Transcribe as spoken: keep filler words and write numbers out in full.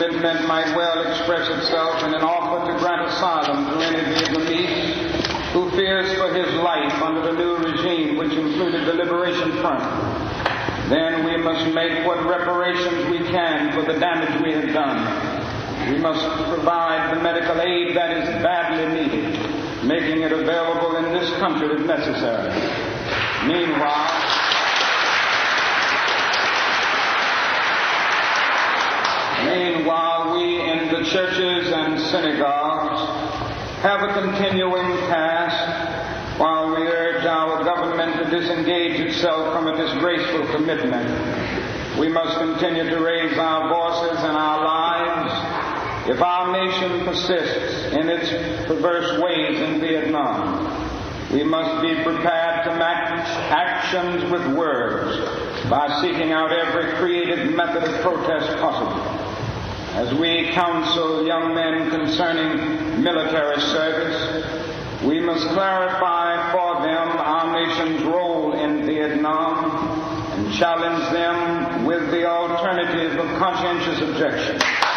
commitment might well express itself in an offer to grant asylum to any Vietnamese who fears for his life under the new regime, which included the Liberation Front. Then we must make what reparations we can for the damage we have done. We must provide the medical aid that is badly needed, making it available in this country if necessary. Meanwhile, Meanwhile, we in the churches and synagogues have a continuing task while we urge our government to disengage itself from a disgraceful commitment. We must continue to raise our voices and our lives if our nation persists in its perverse ways in Vietnam. We must be prepared to match actions with words by seeking out every creative method of protest possible. As we counsel young men concerning military service, we must clarify for them our nation's role in Vietnam and challenge them with the alternative of conscientious objection.